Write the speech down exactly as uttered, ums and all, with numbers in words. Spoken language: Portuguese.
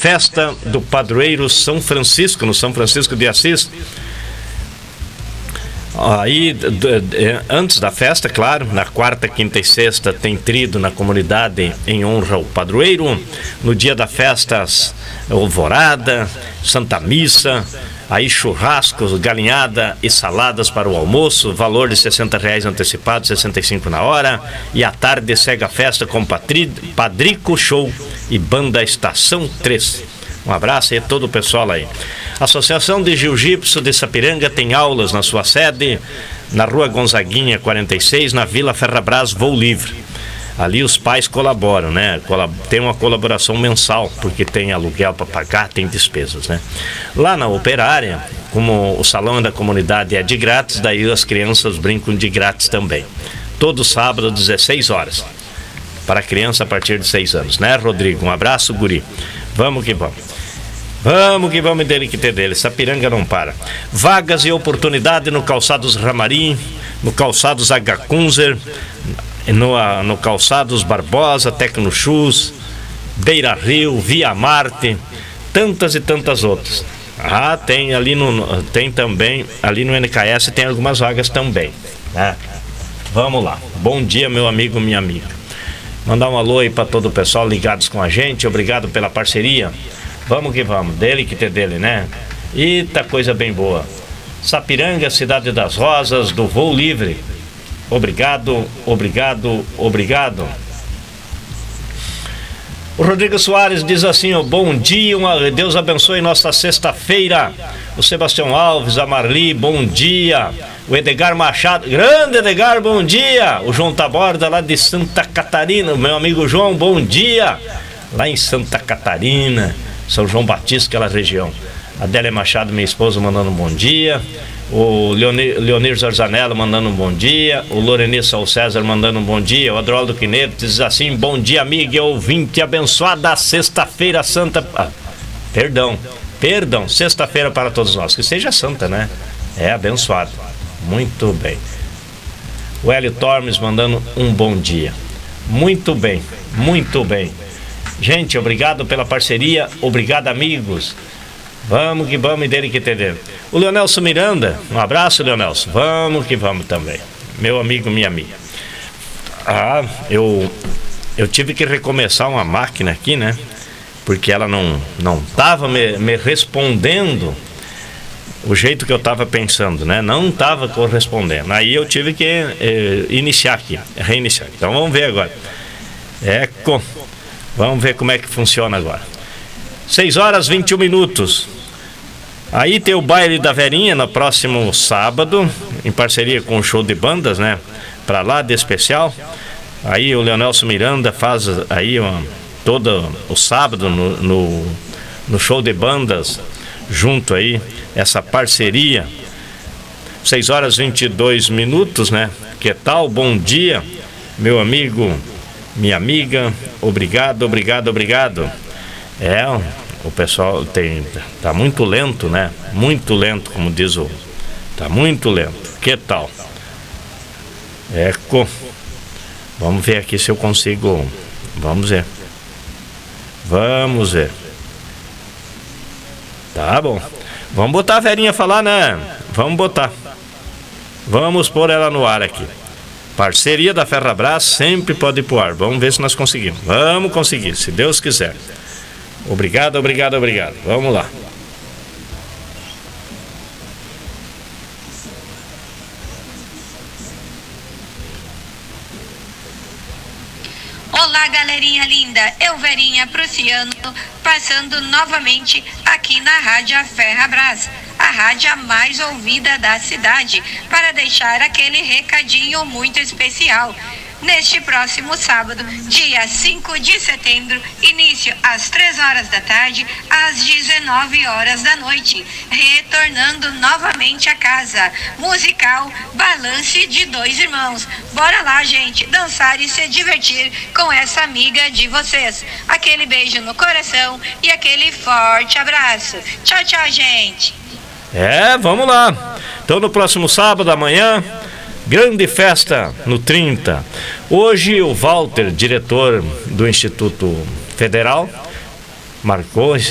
festa do padroeiro São Francisco, no São Francisco de Assis. Aí, antes da festa, claro, na quarta, quinta e sexta tem trido na comunidade em honra ao padroeiro. No dia da festa, alvorada, Santa Missa, aí churrascos, galinhada e saladas para o almoço, valor de sessenta reais antecipado, sessenta e cinco na hora. E à tarde segue a festa com patri, Padrico Show e Banda Estação três. Um abraço aí a todo o pessoal aí. Associação de Jiu-Jitsu de Sapiranga tem aulas na sua sede, na Rua Gonzaguinha quarenta e seis, na Vila Ferrabras Voo Livre. Ali os pais colaboram, né? Tem uma colaboração mensal, porque tem aluguel para pagar, tem despesas, né? Lá na Operária, como o salão da comunidade é de grátis, daí as crianças brincam de grátis também. Todo sábado, dezesseis horas. Para criança a partir de seis anos, né, Rodrigo? Um abraço, guri. Vamos que vamos. Vamos que vamos dele que ter dele. Sapiranga não para. Vagas e oportunidade no Calçados Ramarim, no Calçados Agacunzer, no, no Calçados Barbosa, Tecnochus, Beira Rio, Via Marte, tantas e tantas outras. Ah, tem ali no. Tem também, ali no N K S tem algumas vagas também, né? Vamos lá. Bom dia, meu amigo, minha amiga. Mandar um alô aí para todo o pessoal ligados com a gente. Obrigado pela parceria. Vamos que vamos, dele que ter dele, né? Eita, coisa bem boa. Sapiranga, Cidade das Rosas, do Voo Livre. Obrigado, obrigado, obrigado. O Rodrigo Soares diz assim, ó, bom dia, uma, Deus abençoe nossa sexta-feira. O Sebastião Alves, a Marli, bom dia. O Edgar Machado, grande Edgar, bom dia. O João Taborda, lá de Santa Catarina, meu amigo João, bom dia. Lá em Santa Catarina, São João Batista, aquela região. A Adélia Machado, minha esposa, mandando um bom dia. O Leonir, Leonir Zarzanello mandando um bom dia. O Loreni Sal César mandando um bom dia. O Adroaldo Quineto diz assim, bom dia, amigo e ouvinte, abençoada sexta-feira santa. Ah, perdão, perdão, sexta-feira para todos nós. Que seja santa, né? É abençoado. Muito bem. O Hélio Tormes mandando um bom dia. Muito bem, muito bem. Gente, obrigado pela parceria. Obrigado, amigos. Vamos que vamos e dele que entender. O Leonelson Miranda, um abraço, Leonelson. Vamos que vamos também. Meu amigo, minha amiga. Ah, eu eu tive que recomeçar uma máquina aqui, né? Porque ela não não estava me, me respondendo o jeito que eu estava pensando, né? Não estava correspondendo. Aí eu tive que eh, iniciar aqui, reiniciar. Então vamos ver agora. Eco. Vamos ver como é que funciona agora. seis horas e vinte e um minutos. Aí tem o baile da Verinha no próximo sábado, em parceria com o show de bandas, né? Pra lá de especial. Aí o Leonelson Miranda faz aí uma, todo o sábado no, no, no show de bandas, junto aí, essa parceria. seis horas e vinte e dois minutos, né? Que tal? Bom dia, meu amigo, minha amiga. Obrigado, obrigado, obrigado. É, o pessoal tem, tá muito lento, né? Muito lento, como diz o. Tá muito lento. Que tal? Eco. Vamos ver aqui se eu consigo. Vamos ver. Vamos ver. Tá bom. Vamos botar a Verinha falar, né? Vamos botar. Vamos pôr ela no ar aqui. Parceria da Ferrabras sempre pode ir pro ar. Vamos ver se nós conseguimos. Vamos conseguir, se Deus quiser. Obrigado, obrigado, obrigado. Vamos lá. Olá, galerinha linda. Eu, Verinha Prussiano, passando novamente aqui na Rádio Ferrabras, a rádio mais ouvida da cidade, para deixar aquele recadinho muito especial. Neste próximo sábado, dia cinco de setembro, início às três horas da tarde, às dezenove horas da noite, retornando novamente à casa, musical Balance de Dois Irmãos. Bora lá, gente, dançar e se divertir com essa amiga de vocês. Aquele beijo no coração e aquele forte abraço. Tchau, tchau, gente. É, vamos lá. Então no próximo sábado, amanhã, grande festa no trinta. Hoje o Walter, diretor do Instituto Federal, marcou